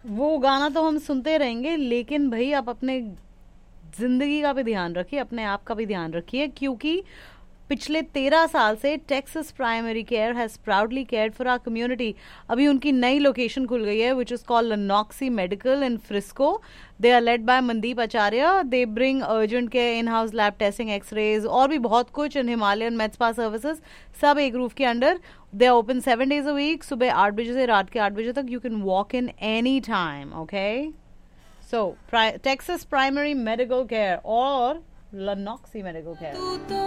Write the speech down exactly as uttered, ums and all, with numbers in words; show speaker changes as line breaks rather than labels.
वो गाना तो हम सुनते रहेंगे, लेकिन भाई आप अपने जिंदगी का भी ध्यान रखिए, अपने आप का भी ध्यान रखिए, क्योंकि पिछले तेरह साल से Texas primary care has proudly cared for our community. अभी उनकी नई लोकेशन खुल गई है which is called लनॉक्सी medical in Frisco. They are led by Mandeep Acharya. They bring urgent care, in house lab testing, X-rays और भी बहुत कुछ इन हिमालयन med spa सर्विसेज, सब एक रूफ के under. They are open seven days a week, सुबह आठ बजे से रात के आठ बजे तक. You can walk in any time. Okay, so Texas primary medical care और लनॉक्सी मेडिकल केयर.